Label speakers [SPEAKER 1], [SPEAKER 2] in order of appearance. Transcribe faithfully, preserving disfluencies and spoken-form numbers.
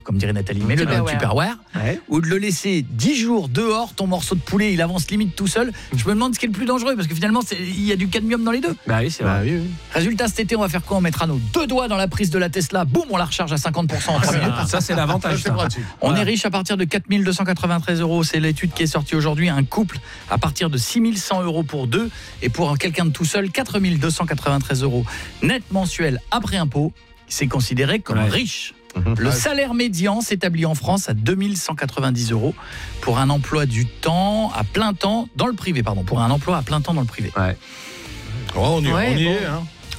[SPEAKER 1] comme dirait Nathalie, mets-le dans le Tupperware, ouais. Ou de le laisser dix jours dehors, ton morceau de poulet, il avance limite tout seul. Je me demande ce qui est le plus dangereux, parce que finalement, il y a du cadmium dans les deux.
[SPEAKER 2] Bah oui, c'est vrai. Bah oui, oui.
[SPEAKER 1] Résultat, cet été, on va faire quoi? On mettra nos deux doigts dans la prise de la Tesla, boum, on la recharge à cinquante pour cent en trois minutes.
[SPEAKER 2] Ça, c'est l'avantage. Ça.
[SPEAKER 1] On voilà. est riche à partir de quatre mille deux cent quatre-vingt-treize euros. C'est l'étude qui est sortie aujourd'hui. Un couple à partir de six mille cent euros pour deux. Et pour quelqu'un de tout seul, quatre mille deux cent quatre-vingt-treize euros net mensuel après impôt. C'est considéré comme ouais. riche. Le salaire médian s'établit en France à deux mille cent quatre-vingt-dix euros pour un emploi du temps à plein temps dans le privé, pardon, pour un emploi à plein temps dans le privé.
[SPEAKER 3] Ouais. Oh, on y, ouais, on y bon. est, hein.